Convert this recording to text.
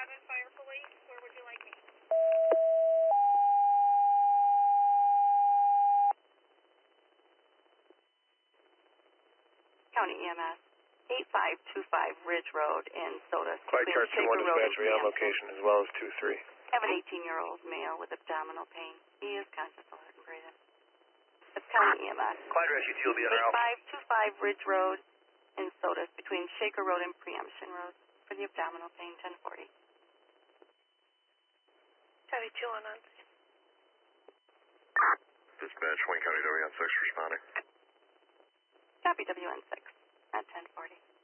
Fire Police, where would you like me? County EMS, 8525 Ridge Road in Soda. Clyde Car 2-1 dispatch, be on location as well as 2-3. I have an 18-year-old male with abdominal pain. He is conscious, alert, and breathing. That's County EMS. Clyde Rescue 2 will be on our 8525 Ridge Road in Soda between Shaker Road and Preemption Road for the abdominal pain, 1040. County 2 on scene. Dispatch, Wayne County WN6 responding. Copy WN6 at 1040.